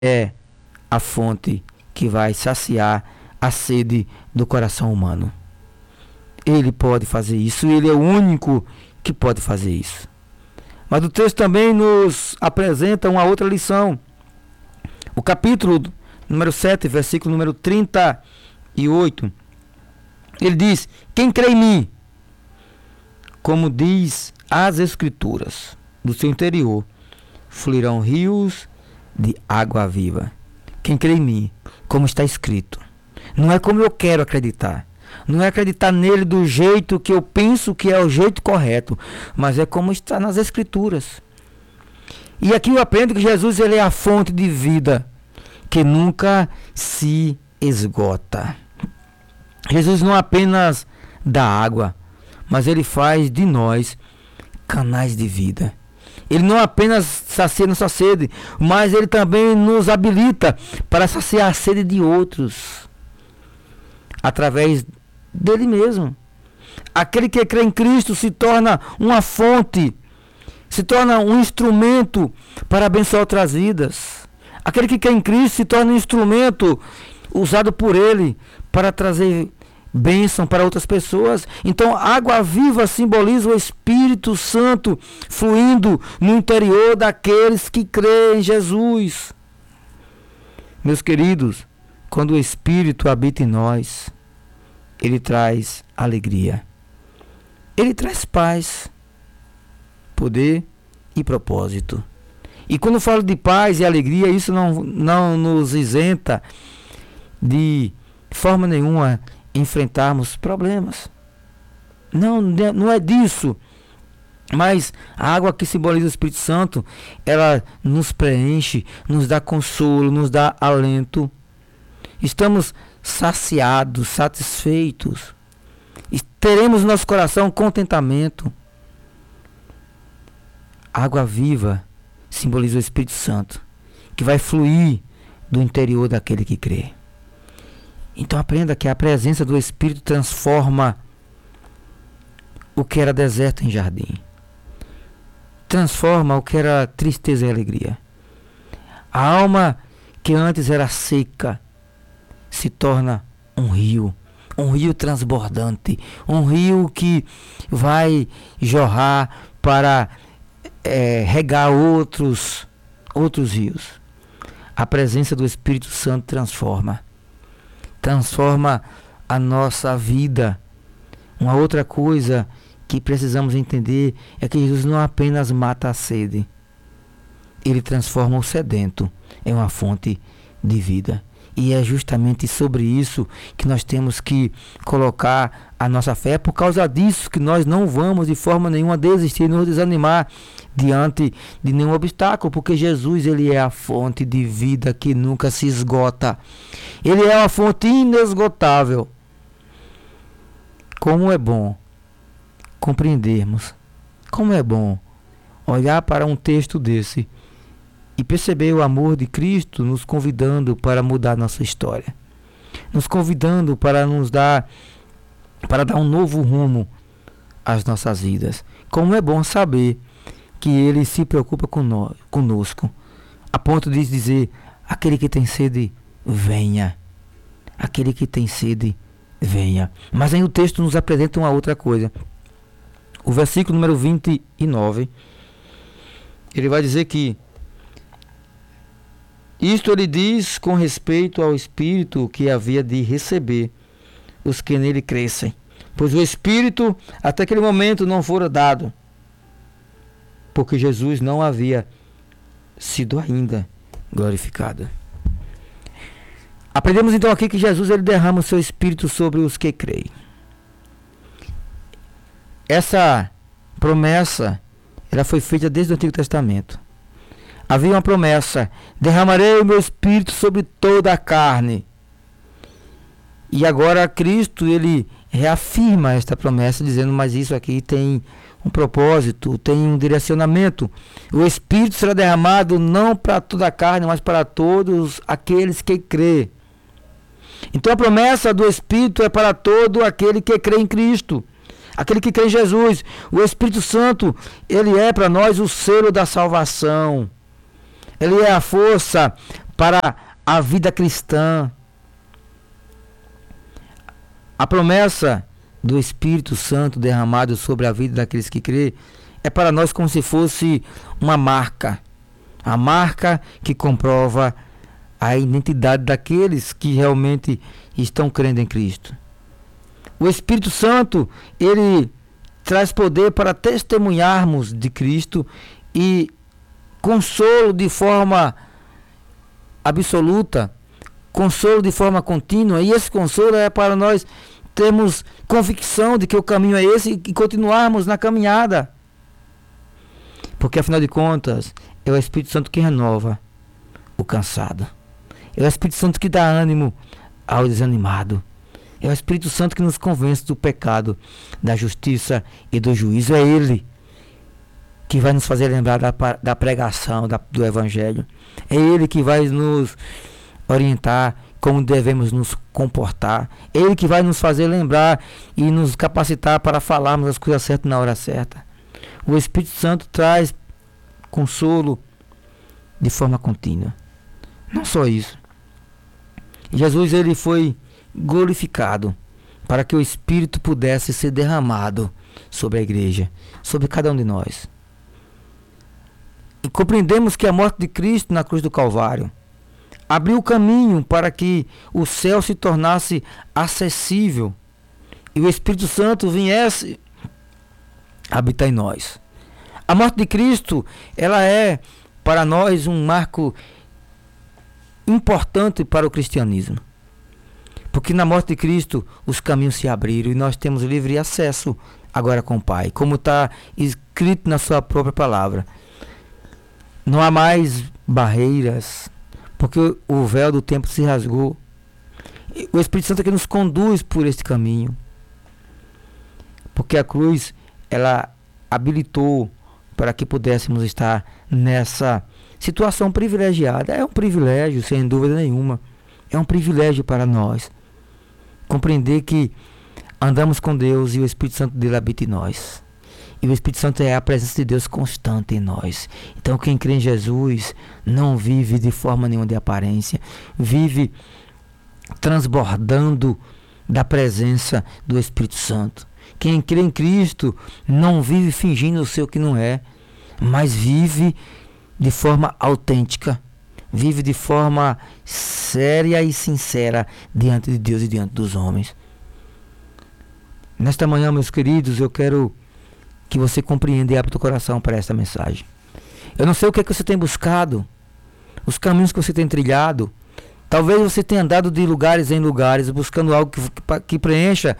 é a fonte que vai saciar a sede do coração humano. Ele pode fazer isso, ele é o único que pode fazer isso. Mas o texto também nos apresenta uma outra lição. O capítulo número 7, versículo número 38, ele diz: quem crê em mim, como diz as Escrituras, do seu interior fluirão rios de água viva. Quem crê em mim, como está escrito. Não é como eu quero acreditar. Não é acreditar nele do jeito que eu penso que é o jeito correto, mas é como está nas Escrituras. E aqui eu aprendo que Jesus, ele é a fonte de vida que nunca se esgota. Jesus não apenas dá água, mas ele faz de nós canais de vida. Ele não apenas sacia nossa sede, mas ele também nos habilita para saciar a sede de outros, através dele mesmo. Aquele que crê em Cristo se torna uma fonte, se torna um instrumento para abençoar outras vidas. Aquele que crê em Cristo se torna um instrumento usado por ele para trazer bênção para outras pessoas. Então, água viva simboliza o Espírito Santo fluindo no interior daqueles que creem em Jesus. Meus queridos, quando o Espírito habita em nós, ele traz alegria, ele traz paz, poder e propósito. E quando eu falo de paz e alegria, isso não nos isenta de forma nenhuma enfrentarmos problemas. Não é disso. Mas a água que simboliza o Espírito Santo, ela nos preenche, nos dá consolo, nos dá alento. Estamos saciados, satisfeitos. E teremos no nosso coração contentamento. A água viva simboliza o Espírito Santo, que vai fluir do interior daquele que crê. Então aprenda que a presença do Espírito transforma o que era deserto em jardim. Transforma o que era tristeza em alegria. A alma que antes era seca se torna um rio transbordante, um rio que vai jorrar para regar outros rios. A presença do Espírito Santo transforma a nossa vida. Uma outra coisa que precisamos entender é que Jesus não apenas mata a sede, ele transforma o sedento em uma fonte de vida. E é justamente sobre isso que nós temos que colocar a nossa fé. É por causa disso que nós não vamos de forma nenhuma desistir, nos desanimar diante de nenhum obstáculo, porque Jesus, ele é a fonte de vida que nunca se esgota. Ele é uma fonte inesgotável. Como é bom compreendermos, como é bom olhar para um texto desse e perceber o amor de Cristo nos convidando para mudar nossa história, nos convidando para dar um novo rumo às nossas vidas. Como é bom saber que ele se preocupa conosco, a ponto de dizer: aquele que tem sede, venha. Aquele que tem sede, venha. Mas aí o texto nos apresenta uma outra coisa. O versículo número 29, ele vai dizer que isto ele diz com respeito ao Espírito que havia de receber os que nele crescem, pois o Espírito até aquele momento não fora dado, porque Jesus não havia sido ainda glorificado. Aprendemos então aqui que Jesus, ele derrama o seu Espírito sobre os que creem. Essa promessa, ela foi feita desde o Antigo Testamento. Havia uma promessa: derramarei o meu Espírito sobre toda a carne. E agora Cristo, ele reafirma esta promessa, dizendo: mas isso aqui tem um propósito, tem um direcionamento. O Espírito será derramado não para toda a carne, mas para todos aqueles que crê. Então a promessa do Espírito é para todo aquele que crê em Cristo, aquele que crê em Jesus. O Espírito Santo, ele é para nós o selo da salvação. Ele é a força para a vida cristã. A promessa do Espírito Santo derramado sobre a vida daqueles que crê é para nós como se fosse uma marca. A marca que comprova a identidade daqueles que realmente estão crendo em Cristo. O Espírito Santo, ele traz poder para testemunharmos de Cristo e consolo de forma absoluta, consolo de forma contínua, e esse consolo é para nós termos convicção de que o caminho é esse e continuarmos na caminhada. Porque afinal de contas, é o Espírito Santo que renova o cansado. É o Espírito Santo que dá ânimo ao desanimado. É o Espírito Santo que nos convence do pecado, da justiça e do juízo. É Ele que vai nos fazer lembrar da pregação do Evangelho. É Ele que vai nos orientar como devemos nos comportar. É Ele que vai nos fazer lembrar e nos capacitar para falarmos as coisas certas na hora certa. O Espírito Santo traz consolo de forma contínua. Não só isso. Jesus, ele foi glorificado para que o Espírito pudesse ser derramado sobre a igreja, sobre cada um de nós. E compreendemos que a morte de Cristo na cruz do Calvário abriu o caminho para que o céu se tornasse acessível e o Espírito Santo viesse habitar em nós. A morte de Cristo, ela é para nós um marco importante para o cristianismo. Porque na morte de Cristo os caminhos se abriram e nós temos livre acesso agora com o Pai, como está escrito na sua própria palavra. Não há mais barreiras, porque o véu do templo se rasgou. O Espírito Santo é que nos conduz por este caminho. Porque a cruz, ela habilitou para que pudéssemos estar nessa situação privilegiada. É um privilégio, sem dúvida nenhuma. É um privilégio para nós compreender que andamos com Deus e o Espírito Santo dele habita em nós. E o Espírito Santo é a presença de Deus constante em nós. Então quem crê em Jesus não vive de forma nenhuma de aparência. Vive transbordando da presença do Espírito Santo. Quem crê em Cristo não vive fingindo ser o que não é, mas vive de forma autêntica. Vive de forma séria e sincera diante de Deus e diante dos homens. Nesta manhã, meus queridos, eu quero que você compreenda e abra o coração para esta mensagem. Eu não sei o que é que você tem buscado, os caminhos que você tem trilhado. Talvez você tenha andado de lugares em lugares, buscando algo que preencha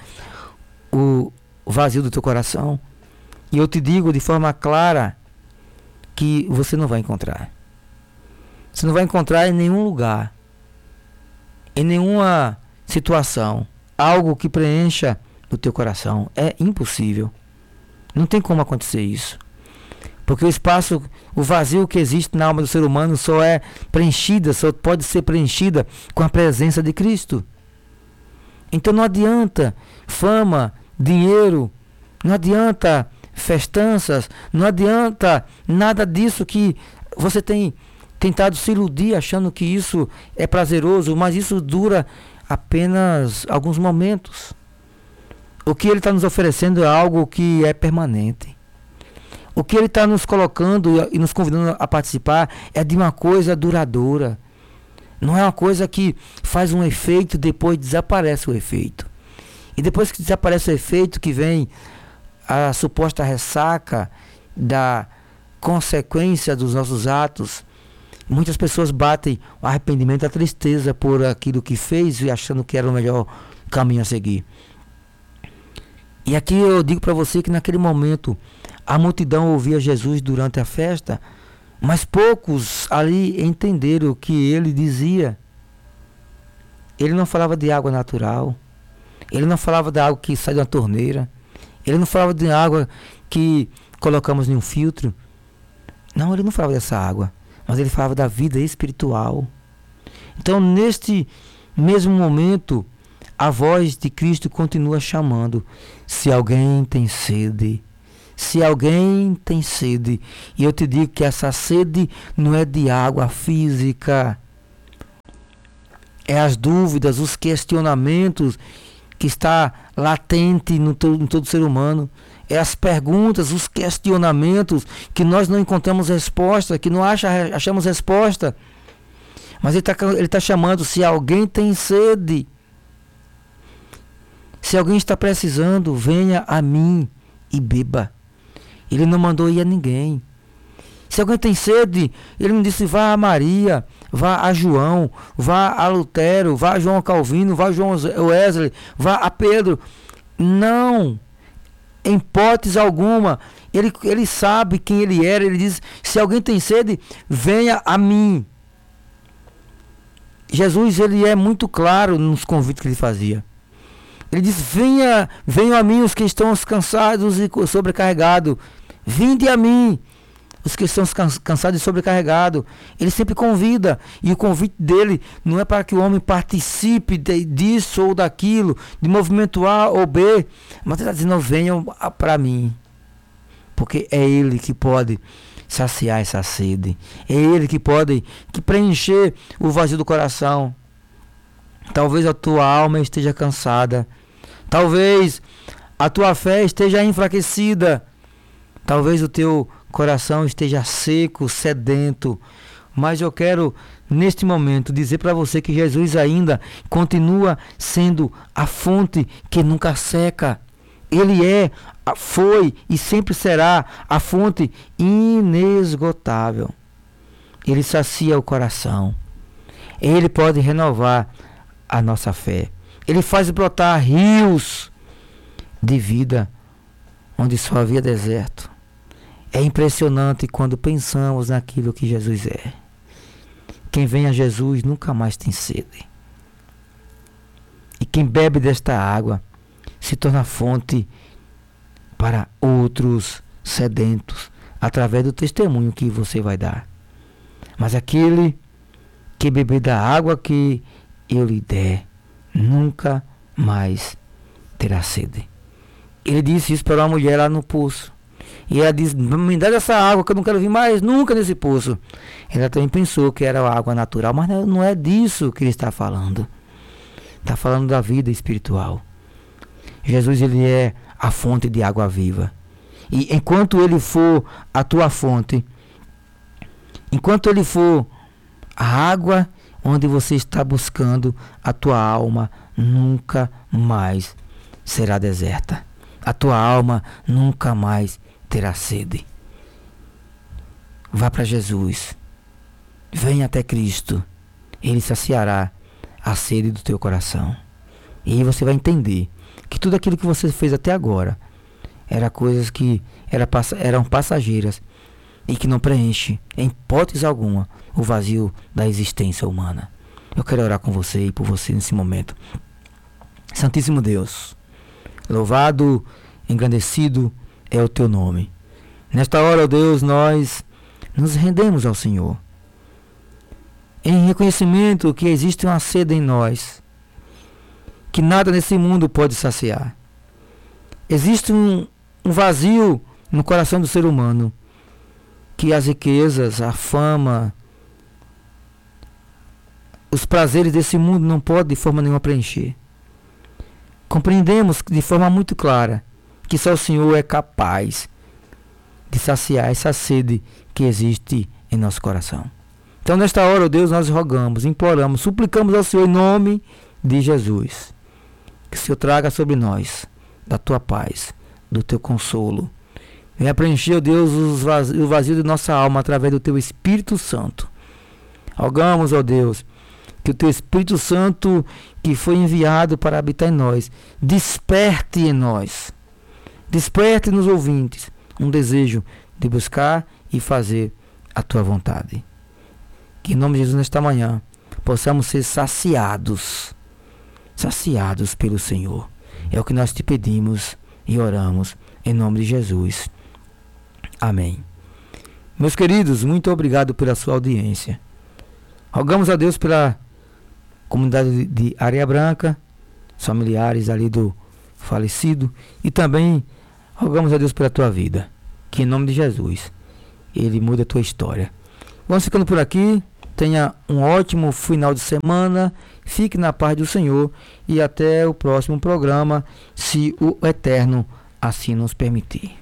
o vazio do teu coração. E eu te digo de forma clara que você não vai encontrar. Você não vai encontrar em nenhum lugar, em nenhuma situação, algo que preencha o teu coração. É impossível. Não tem como acontecer isso. Porque o espaço, o vazio que existe na alma do ser humano só pode ser preenchida com a presença de Cristo. Então não adianta fama, dinheiro, não adianta festanças, não adianta nada disso que você tem tentado se iludir achando que isso é prazeroso, mas isso dura apenas alguns momentos. O que ele está nos oferecendo é algo que é permanente. O que ele está nos colocando e nos convidando a participar é de uma coisa duradoura. Não é uma coisa que faz um efeito e depois desaparece o efeito. E depois que desaparece o efeito, que vem a suposta ressaca da consequência dos nossos atos. Muitas pessoas batem o arrependimento, a tristeza por aquilo que fez e achando que era o melhor caminho a seguir. E aqui eu digo para você que naquele momento a multidão ouvia Jesus durante a festa, mas poucos ali entenderam o que ele dizia. Ele não falava de água natural, ele não falava de água que sai de uma torneira, ele não falava de água que colocamos em um filtro. Não, ele não falava dessa água, mas ele falava da vida espiritual. Então, neste mesmo momento, a voz de Cristo continua chamando: se alguém tem sede, se alguém tem sede. E eu te digo que essa sede não é de água física, é as dúvidas, os questionamentos que está latente em todo ser humano. É as perguntas, os questionamentos que nós não encontramos resposta, que não achamos resposta. Mas ele tá chamando, se alguém tem sede, se alguém está precisando, venha a mim e beba. Ele não mandou ir a ninguém. Se alguém tem sede, ele não disse vá a Maria, vá a João, vá a Lutero, vá a João Calvino, vá a João Wesley, vá a Pedro. Não, em hipótese alguma. Ele sabe quem ele era. Ele diz, se alguém tem sede, venha a mim. Jesus, ele é muito claro nos convites que ele fazia. Ele diz, venham a mim os que estão cansados e sobrecarregados. Vinde a mim os que estão cansados e sobrecarregados. Ele sempre convida. E o convite dele não é para que o homem participe disso ou daquilo, de movimento A ou B. Mas ele está dizendo, venham para mim. Porque é ele que pode saciar essa sede. É ele que pode preencher o vazio do coração. Talvez a tua alma esteja cansada. Talvez a tua fé esteja enfraquecida. Talvez o teu coração esteja seco, sedento. Mas eu quero, neste momento, dizer para você que Jesus ainda continua sendo a fonte que nunca seca. Ele foi e sempre será a fonte inesgotável. Ele sacia o coração. Ele pode renovar a nossa fé. Ele faz brotar rios de vida onde só havia deserto. É impressionante quando pensamos naquilo que Jesus é. Quem vem a Jesus nunca mais tem sede. E quem bebe desta água se torna fonte para outros sedentos, através do testemunho que você vai dar. Mas aquele que beber da água que eu lhe der, nunca mais terá sede. Ele disse isso para uma mulher lá no poço. E ela disse, me dá essa água que eu não quero vir mais nunca nesse poço. Ela também pensou que era água natural, mas não é disso que ele está falando. Está falando da vida espiritual. Jesus, ele é a fonte de água viva. E enquanto ele for a tua fonte, enquanto ele for a água onde você está buscando, a tua alma nunca mais será deserta. A tua alma nunca mais terá sede. Vá para Jesus. Venha até Cristo. Ele saciará a sede do teu coração. E aí você vai entender que tudo aquilo que você fez até agora era coisas que eram passageiras e que não preenche, em hipótese alguma, o vazio da existência humana. Eu quero orar com você e por você nesse momento. Santíssimo Deus, louvado, engrandecido é o teu nome. Nesta hora, ó Deus, nós nos rendemos ao Senhor, em reconhecimento que existe uma sede em nós, que nada nesse mundo pode saciar. Existe um vazio no coração do ser humano, que as riquezas, a fama, os prazeres desse mundo não podem de forma nenhuma preencher. Compreendemos de forma muito clara que só o Senhor é capaz de saciar essa sede que existe em nosso coração. Então, nesta hora, ó Deus, nós rogamos, imploramos, suplicamos ao Senhor em nome de Jesus, que o Senhor traga sobre nós da tua paz, do teu consolo. Venha preencher, ó Deus, o vazio de nossa alma através do teu Espírito Santo. Rogamos, ó Deus, que o teu Espírito Santo, que foi enviado para habitar em nós, desperte em nós, desperte nos ouvintes um desejo de buscar e fazer a tua vontade. Que em nome de Jesus, nesta manhã, possamos ser saciados pelo Senhor. É o que nós te pedimos e oramos em nome de Jesus. Amém. Meus queridos, muito obrigado pela sua audiência. Rogamos a Deus pela comunidade de Areia Branca, os familiares ali do falecido, e também rogamos a Deus pela tua vida, que em nome de Jesus Ele muda a tua história. Vamos ficando por aqui. Tenha um ótimo final de semana. Fique na paz do Senhor e até o próximo programa, se o Eterno assim nos permitir.